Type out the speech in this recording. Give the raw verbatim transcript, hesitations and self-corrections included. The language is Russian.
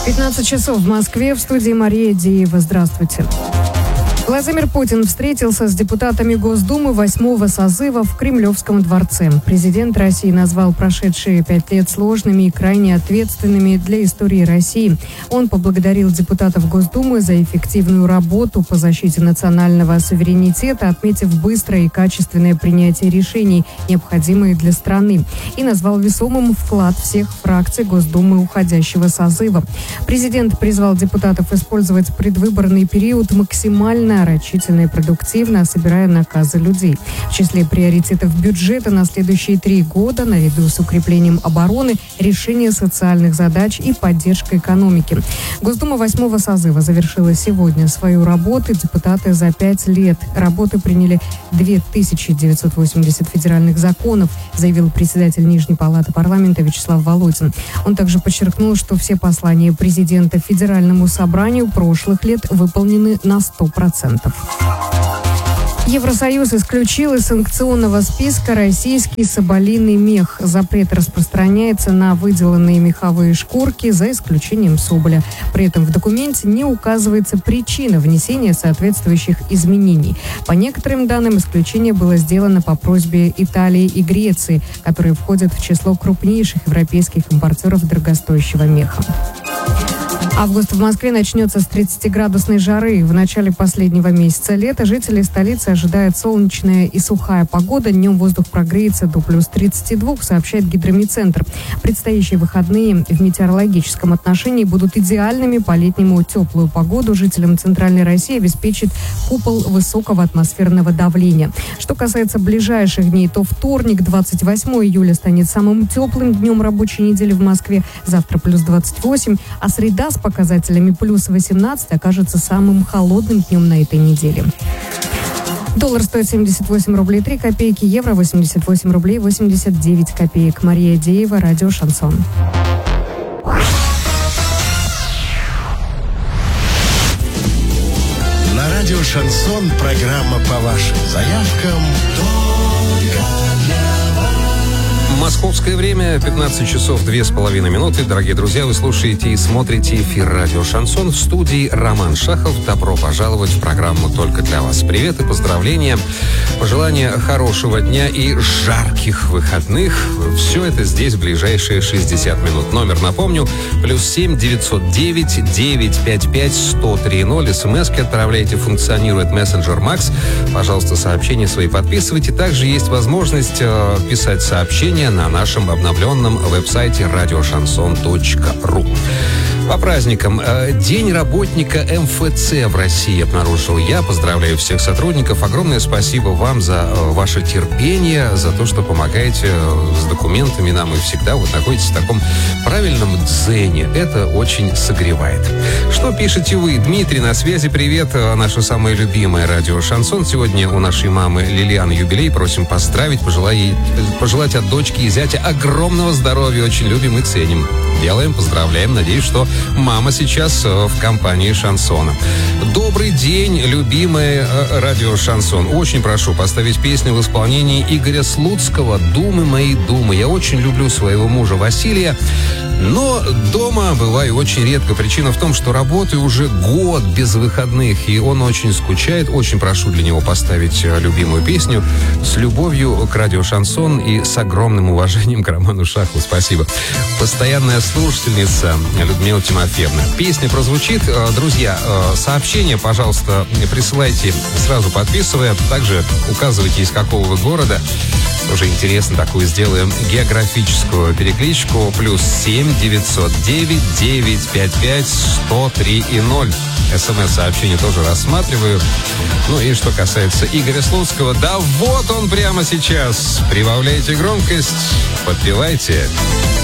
пятнадцать часов в Москве. В студии Мария Деева. Здравствуйте. Владимир Путин встретился с депутатами Госдумы восьмого созыва в Кремлевском дворце. Президент России назвал прошедшие пять лет сложными и крайне ответственными для истории России. Он поблагодарил депутатов Госдумы за эффективную работу по защите национального суверенитета, отметив быстрое и качественное принятие решений, необходимые для страны, и назвал весомым вклад всех фракций Госдумы уходящего созыва. Президент призвал депутатов использовать предвыборный период максимально рачительно и продуктивно, собирая наказы людей. В числе приоритетов бюджета на следующие три года, наряду с укреплением обороны, решение социальных задач и поддержка экономики. Госдума восьмого созыва завершила сегодня свою работу. Депутаты за пять лет работы приняли две тысячи девятьсот восемьдесят федеральных законов, заявил председатель Нижней палаты парламента Вячеслав Володин. Он также подчеркнул, что все послания президента Федеральному собранию прошлых лет выполнены на сто процентов. Евросоюз исключил из санкционного списка российский соболиный мех. Запрет распространяется на выделанные меховые шкурки, за исключением соболя. При этом в документе не указывается причина внесения соответствующих изменений. По некоторым данным, исключение было сделано по просьбе Италии и Греции, которые входят в число крупнейших европейских импортеров дорогостоящего меха. Август в Москве начнется с тридцатиградусной жары. В начале последнего месяца лета жители столицы ожидают солнечная и сухая погода. Днем воздух прогреется до плюс тридцати двух, сообщает Гидромедцентр. Предстоящие выходные в метеорологическом отношении будут идеальными. По-летнему теплую погоду жителям Центральной России обеспечит купол высокого атмосферного давления. Что касается ближайших дней, то вторник, двадцать восьмого июля, станет самым теплым днем рабочей недели в Москве. Завтра плюс двадцать восемь, а среда с показателями плюс восемнадцать окажется самым холодным днем на этой неделе. Доллар стоит семьдесят восемь рублей три копейки, евро восемьдесят восемь рублей восемьдесят девять копеек. Мария Деева, радио «Шансон». На радио «Шансон» программа по вашим заявкам. Московское время, пятнадцать часов две с половиной минуты. Дорогие друзья, вы слушаете и смотрите эфир радио «Шансон». В студии Роман Шахов. Добро пожаловать в программу «Только для вас». Привет и поздравления. Пожелания хорошего дня и жарких выходных. Все это здесь в ближайшие шестьдесят минут. Номер, напомню, плюс семь девятьсот девять девятьсот пятьдесят пять сто тридцать. СМСки отправляйте, функционирует мессенджер Макс. Пожалуйста, сообщения свои подписывайте. Также есть возможность э, писать сообщения на нашем обновленном веб-сайте радиошансон точка ру. По праздникам. День работника эм эф цэ в России обнаружил я. Поздравляю всех сотрудников. Огромное спасибо вам за ваше терпение, за то, что помогаете с документами нам. И всегда вот находитесь в таком правильном дзене. Это очень согревает. Что пишете вы? Дмитрий на связи. Привет. Наше самое любимое радио «Шансон». Сегодня у нашей мамы Лилианы юбилей. Просим поздравить, пожелать, ей, пожелать от дочки и зятя огромного здоровья. Очень любим и ценим. Делаем, поздравляем. Надеюсь, что мама сейчас в компании «Шансона». Добрый день, любимое радио «Шансон». Очень прошу поставить песню в исполнении Игоря Слуцкого «Думы мои думы». Я очень люблю своего мужа Василия, но дома бываю очень редко. Причина в том, что работаю уже год без выходных, и он очень скучает. Очень прошу для него поставить любимую песню с любовью к радио «Шансон» и с огромным уважением к Роману Шахову. Спасибо. Постоянная слушательница Людмила Тимофеевна. Песня прозвучит. Друзья, сообщения, пожалуйста, присылайте, сразу подписывая. Также указывайте, из какого вы города. Тоже интересно, такую сделаем географическую перекличку. Плюс семь девятьсот девять девятьсот пятьдесят пять сто три и ноль. СМС-сообщение тоже рассматриваю. Ну и что касается Игоря Слуцкого, да вот он прямо сейчас. Прибавляйте громкость, подпевайте.